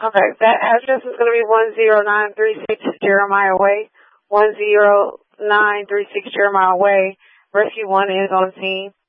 Okay, that address is going to be 10936 Jeremiah Way. 10936 Jeremiah Way. Rescue 1 is on scene.